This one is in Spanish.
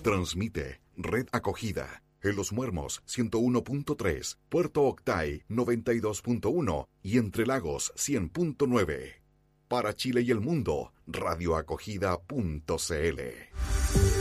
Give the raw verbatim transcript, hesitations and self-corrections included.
Transmite Red Acogida. En Los Muermos, ciento uno punto tres, Puerto Octay, noventa y dos punto uno y Entre Lagos, cien punto nueve. Para Chile y el mundo, radioacogida punto c l.